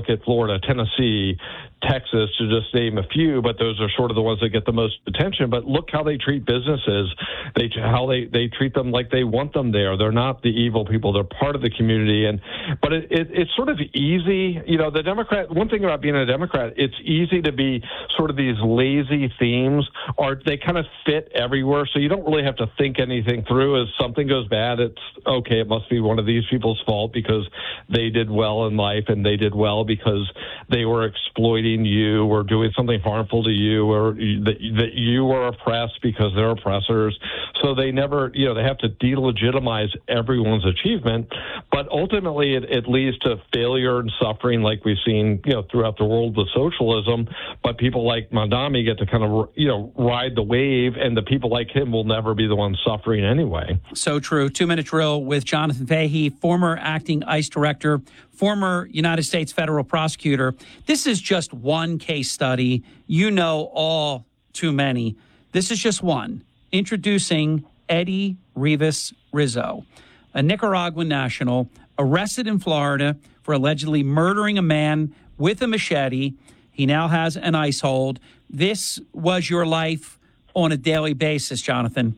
look at Florida, Tennessee, Texas, to just name a few, but those are sort of the ones that get the most attention. But look how they treat businesses. How they treat them like they want them there. They're not the evil people. They're part of the community. But it's sort of easy. The Democrat, one thing about being a Democrat, it's easy to be sort of these lazy themes, or they kind of fit everywhere. So you don't really have to think anything through. As something goes bad, it's okay. It must be one of these people's fault because they did well in life, and they did well because they were exploiting you or doing something harmful to you, or that you were oppressed because they're oppressors. So they never, they have to delegitimize everyone's achievement. But ultimately, it leads to failure and suffering, like we've seen, throughout the world with socialism. But people like Mamdani get to kind of, ride the wave, and the people like him will never be the ones suffering anyway. So true. 2-minute drill with Jonathan Fahey, former acting ICE director, former United States federal prosecutor. This is just one case study. You know all too many. This is just one. Introducing Eddie Rivas Rizzo, a Nicaraguan national arrested in Florida for allegedly murdering a man with a machete. He now has an ICE hold. This was your life on a daily basis, Jonathan.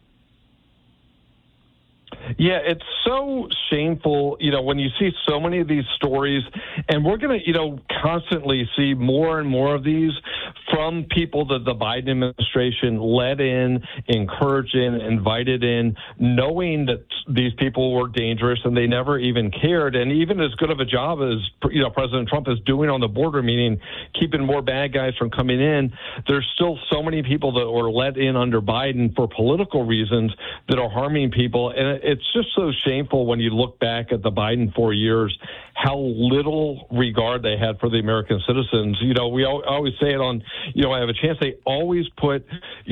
Yeah, it's so shameful, when you see so many of these stories, and we're going to, constantly see more and more of these from people that the Biden administration let in, encouraged in, invited in, knowing that these people were dangerous and they never even cared. And even as good of a job as, President Trump is doing on the border, meaning keeping more bad guys from coming in, there's still so many people that were let in under Biden for political reasons that are harming people. And it's just so shameful when you look back at the Biden 4 years, how little regard they had for the American citizens. We always say it on, I have a chance. They always put,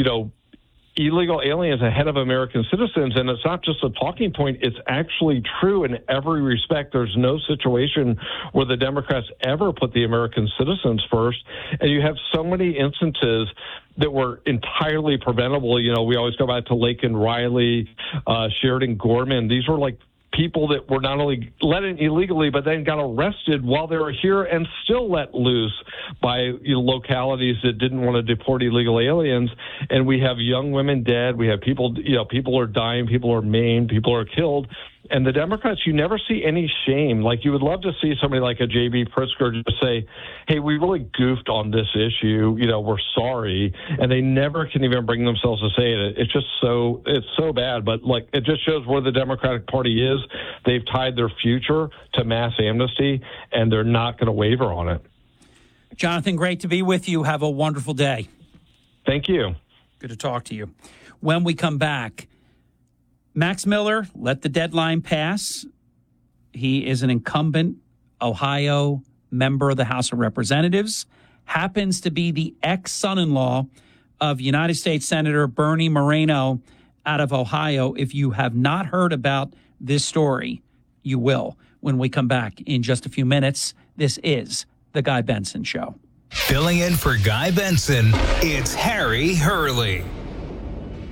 illegal aliens ahead of American citizens. And it's not just a talking point. It's actually true in every respect. There's no situation where the Democrats ever put the American citizens first. And you have so many instances that were entirely preventable. We always go back to Laken Riley, Sheridan Gorman. These were like people that were not only let in illegally, but then got arrested while they were here and still let loose by localities that didn't want to deport illegal aliens. And we have young women dead. We have people, people are dying, people are maimed, people are killed. And the Democrats, you never see any shame. Like, you would love to see somebody like a J.B. Pritzker just say, hey, we really goofed on this issue. We're sorry. And they never can even bring themselves to say it. It's so bad. But, it just shows where the Democratic Party is. They've tied their future to mass amnesty, and they're not going to waver on it. Jonathan, great to be with you. Have a wonderful day. Thank you. Good to talk to you. When we come back, Max Miller let the deadline pass. He is an incumbent Ohio member of the House of Representatives, happens to be the ex-son-in-law of United States Senator Bernie Moreno out of Ohio. If you have not heard about this story, you will when we come back in just a few minutes. This is The Guy Benson Show. Filling in for Guy Benson, it's Harry Hurley.